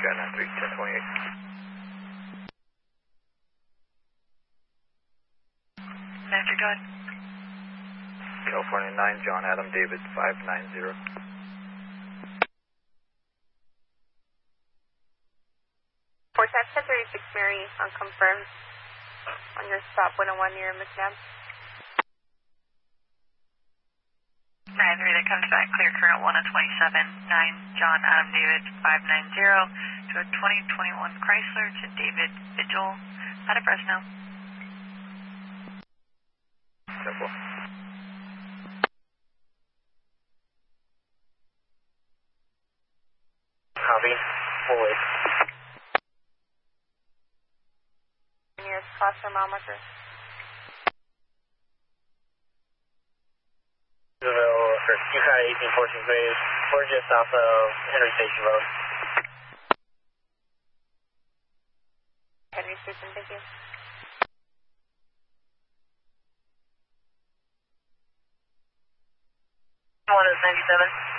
Skyline 3, 1028. Master John. California 9, John Adam David 590. Forecast 1036 Mary, unconfirmed. On your stop 101 near McNabb. 9-3, that comes back, clear current 1 on 27, 9, John Adam David 590 to a 2021 Chrysler to David Vigil out of Fresno. Simple. Copy. Forward. Nearest cost per mile marker. Yukon 1814 Graves. We're just off of Henry Station Road. Henry Station, thank you. 197.